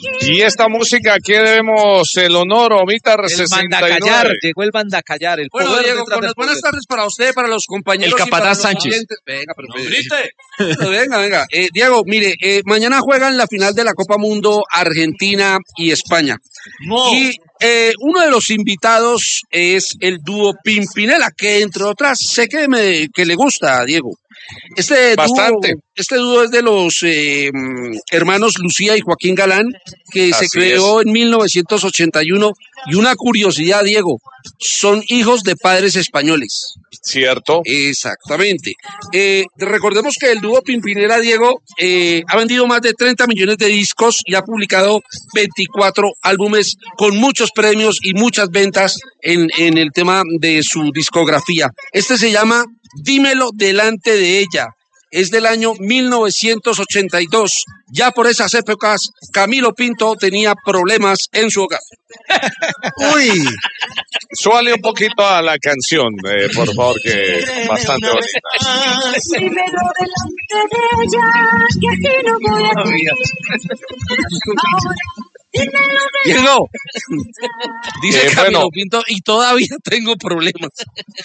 Y esta música, ¿a qué debemos el honor, Omita El 69? Mandacallar, llegó el Mandacallar. El Bueno, poder Diego, detrás buenas, del poder. buenas tardes para usted, para los compañeros. El Capataz y para los Sánchez. oyentes. Venga, pero venga. Diego, mire, mañana juegan la final de la Copa Mundo Argentina y España. Y uno de los invitados es el dúo Pimpinela, que entre otras sé que le gusta a Diego. Bastante. Este dúo es de los hermanos Lucía y Joaquín Galán, que se Así creó en 1981. Y una curiosidad, Diego, son hijos de padres españoles. ¿Cierto? Exactamente. Recordemos que el dúo Pimpinela, Diego, ha vendido más de 30 millones de discos y ha publicado 24 álbumes con muchos premios y muchas ventas en el tema de su discografía. Este se llama Dímelo delante de ella. Es del año 1982. Ya por esas épocas, Camilo Pinto tenía problemas en su hogar. Uy, súbale un poquito a la canción, por favor, que es bastante bonita. Dímelo delante de ella, que así no voy a vivir. Ahora, dímelo delante. Diego, dice Camilo bueno. Pinto, y todavía tengo problemas.